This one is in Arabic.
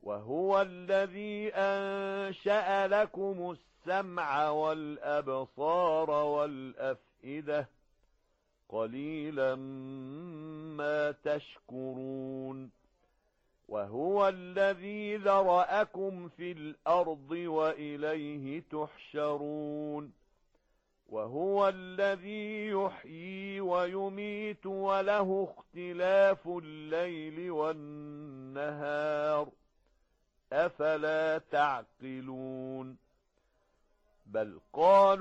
وهو الذي أنشأ لكم السمع والأبصار والأفئدة قليلا ما تشكرون وهو الذي ذرأكم في الأرض وإليه تحشرون وهو الذي يحيي ويميت وله اختلاف الليل والنهار أفلا تعقلون بل قالوا